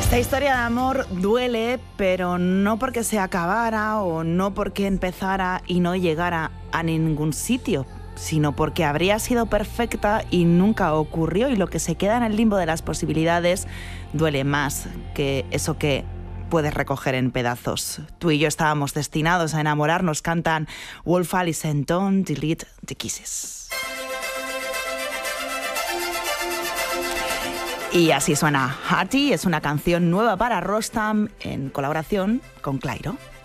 Esta historia de amor duele, pero no porque se acabara o no porque empezara y no llegara a ningún sitio, sino porque habría sido perfecta y nunca ocurrió, y lo que se queda en el limbo de las posibilidades duele más que eso que puedes recoger en pedazos. Tú y yo estábamos destinados a enamorarnos, cantan Wolf Alice and Don't Delete the Kisses. Y así suena Hattie, es una canción nueva para Rostam en colaboración con Clairo.